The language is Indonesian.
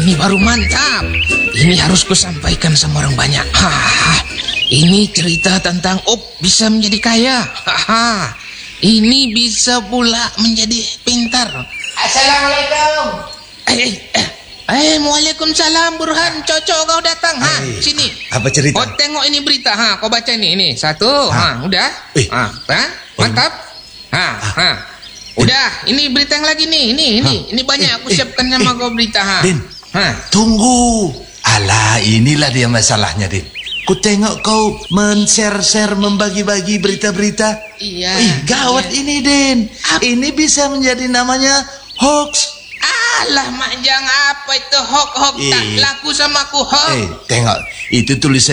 ini baru mantap. Ini harus kusampaikan sama orang banyak. Ini cerita tentang bisa menjadi kaya. Ini bisa pula menjadi pintar. Assalamualaikum. Waalaikumsalam Burhan. Cocok kau datang. Sini. Apa cerita? Kau tengok ini berita. Kau baca ini. Satu. Udah. Mantap. Udah. Ini berita yang lagi nih. Ini banyak aku siapkan sama kau berita. Din. Tunggu. Alah, inilah dia masalahnya, Din. Ku tengok kau men-share, membagi-bagi berita-berita. Iya. Gawat ini, Din. Ini bisa menjadi namanya hoax. Alah, Majang, apa itu hoax? Tak laku sama aku hoax. Tengok, itu tulisan